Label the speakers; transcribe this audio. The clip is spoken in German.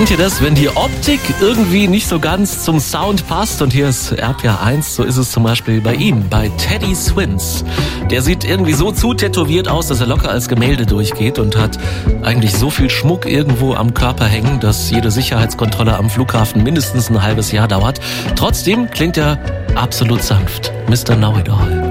Speaker 1: Kennt ihr das, wenn die Optik irgendwie nicht so ganz zum Sound passt? Und hier ist RPR 1, so ist es zum Beispiel bei ihm, bei Teddy Swins. Der sieht irgendwie so zu tätowiert aus, dass er locker als Gemälde durchgeht und hat eigentlich so viel Schmuck irgendwo am Körper hängen, dass jede Sicherheitskontrolle am Flughafen mindestens ein halbes Jahr dauert. Trotzdem klingt er absolut sanft. Mr. Know-it-all.